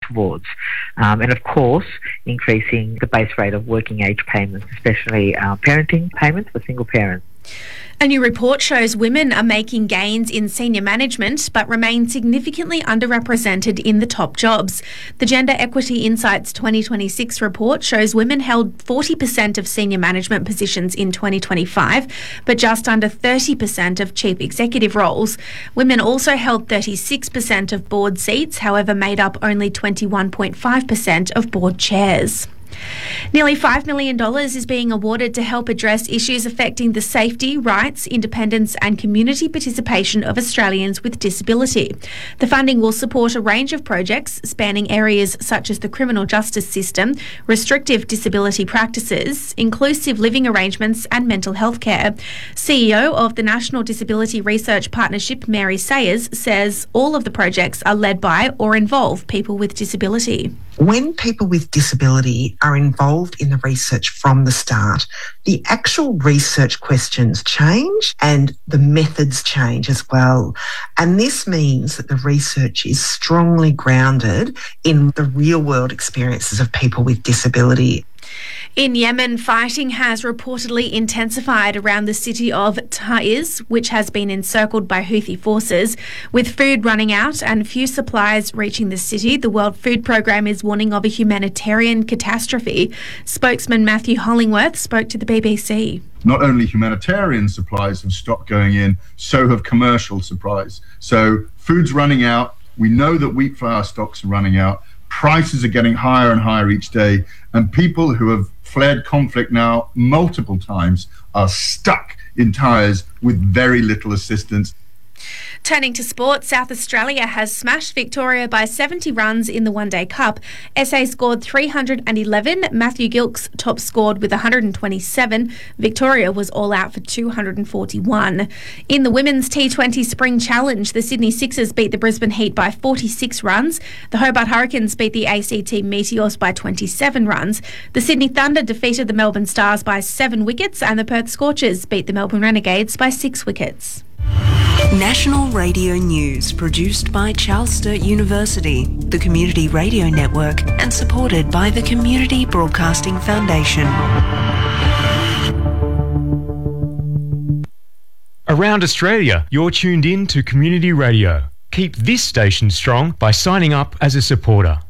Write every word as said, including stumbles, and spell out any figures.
towards. Um, and of course, increasing the base rate of working age payments, especially uh, parenting payments for single parents. A new report shows women are making gains in senior management but remain significantly underrepresented in the top jobs. The Gender Equity Insights twenty twenty-six report shows women held forty percent of senior management positions in twenty twenty-five, but just under thirty percent of chief executive roles. Women also held thirty-six percent of board seats, however made up only twenty-one point five percent of board chairs. Nearly five million dollars is being awarded to help address issues affecting the safety, rights, independence and community participation of Australians with disability. The funding will support a range of projects spanning areas such as the criminal justice system, restrictive disability practices, inclusive living arrangements and mental health care. C E O of the National Disability Research Partnership, Mary Sayers, says all of the projects are led by or involve people with disability. When people with disability are involved in the research from the start, the actual research questions change and the methods change as well. And this means that the research is strongly grounded in the real-world experiences of people with disability. In Yemen, fighting has reportedly intensified around the city of Taiz, which has been encircled by Houthi forces. With food running out and few supplies reaching the city, the World Food Programme is warning of a humanitarian catastrophe. Spokesman Matthew Hollingworth spoke to the B B C. Not only humanitarian supplies have stopped going in, so have commercial supplies. So food's running out. We know that wheat flour stocks are running out. Prices are getting higher and higher each day, and people who have fled conflict now multiple times are stuck in Taiz with very little assistance. Turning to sport, South Australia has smashed Victoria by seventy runs in the One Day Cup. S A scored three hundred eleven, Matthew Gilkes top scored with one hundred twenty-seven. Victoria was all out for two hundred forty-one. In the Women's T twenty Spring Challenge, the Sydney Sixers beat the Brisbane Heat by forty-six runs. The Hobart Hurricanes beat the A C T Meteors by twenty-seven runs. The Sydney Thunder defeated the Melbourne Stars by seven wickets, and the Perth Scorchers beat the Melbourne Renegades by six wickets. National Radio News, produced by Charles Sturt University, the Community Radio Network, and supported by the Community Broadcasting Foundation. Around Australia, you're tuned in to Community Radio. Keep this station strong by signing up as a supporter.